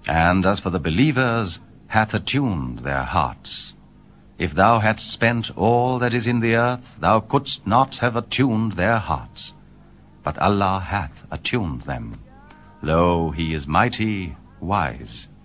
and as for the believers, hath attuned their hearts. If thou hadst spent all that is in the earth, thou couldst not have attuned their hearts. But Allah hath attuned them. Lo, he is mighty, wise.